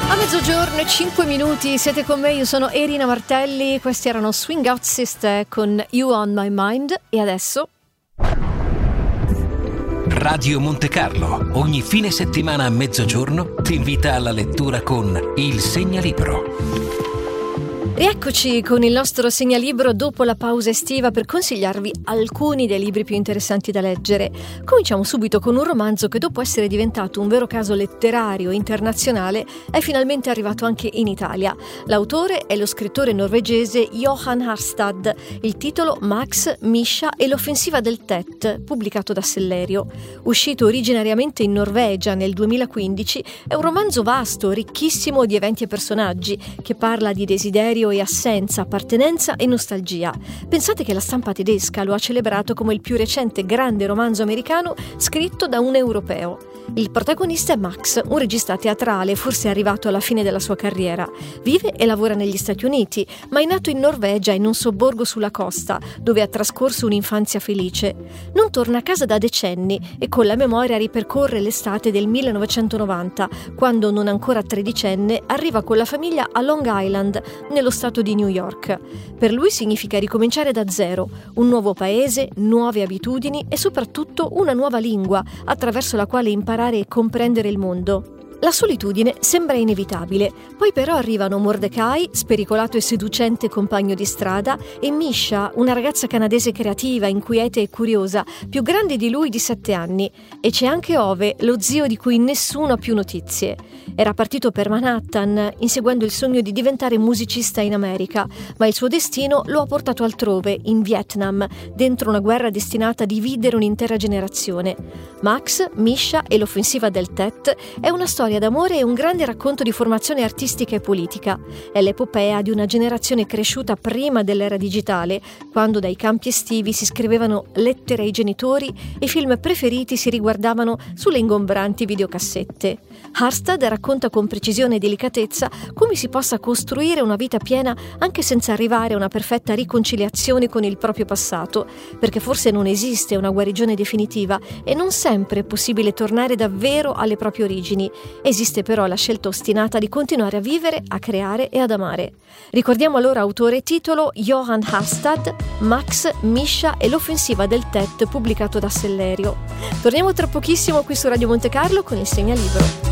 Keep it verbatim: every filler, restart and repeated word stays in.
A mezzogiorno e cinque minuti siete con me, io sono Erina Martelli, questi erano Swing Out Sister con You On My Mind e adesso... Radio Monte Carlo, ogni fine settimana a mezzogiorno ti invita alla lettura con Il Segnalibro. Rieccoci con il nostro segnalibro dopo la pausa estiva per consigliarvi alcuni dei libri più interessanti da leggere. Cominciamo subito con un romanzo che dopo essere diventato un vero caso letterario internazionale è finalmente arrivato anche in Italia. L'autore è lo scrittore norvegese Johan Harstad, il titolo Max, Misha e l'offensiva del Tet, pubblicato da Sellerio. Uscito originariamente in Norvegia nel duemilaquindici, è un romanzo vasto, ricchissimo di eventi e personaggi, che parla di desiderio e assenza, appartenenza e nostalgia. Pensate che la stampa tedesca lo ha celebrato come il più recente grande romanzo americano scritto da un europeo. Il protagonista è Max, un regista teatrale, forse arrivato alla fine della sua carriera. Vive e lavora negli Stati Uniti, ma è nato in Norvegia, in un sobborgo sulla costa, dove ha trascorso un'infanzia felice. Non torna a casa da decenni e con la memoria ripercorre l'estate del millenovecentonovanta, quando, non ancora tredicenne, arriva con la famiglia a Long Island, nello stato di New York. Per lui significa ricominciare da zero, un nuovo paese, nuove abitudini e soprattutto una nuova lingua, attraverso la quale imparare e comprendere il mondo. La solitudine sembra inevitabile, poi però arrivano Mordecai, spericolato e seducente compagno di strada, e Misha, una ragazza canadese creativa, inquieta e curiosa, più grande di lui di sette anni. E c'è anche Ove, lo zio di cui nessuno ha più notizie. Era partito per Manhattan, inseguendo il sogno di diventare musicista in America, ma il suo destino lo ha portato altrove, in Vietnam, dentro una guerra destinata a dividere un'intera generazione. Max, Misha e l'offensiva del Tet è una storia d'amore e un grande racconto di formazione artistica e politica. È l'epopea di una generazione cresciuta prima dell'era digitale, quando dai campi estivi si scrivevano lettere ai genitori e i film preferiti si riguardavano sulle ingombranti videocassette. Harstad racconta con precisione e delicatezza come si possa costruire una vita piena anche senza arrivare a una perfetta riconciliazione con il proprio passato, perché forse non esiste una guarigione definitiva e non sempre è possibile tornare davvero alle proprie origini. Esiste però la scelta ostinata di continuare a vivere, a creare e ad amare. Ricordiamo allora autore e titolo Johan Harstad, Max, Misha e l'offensiva del Tet, pubblicato da Sellerio. Torniamo tra pochissimo qui su Radio Monte Carlo con il Segnalibro.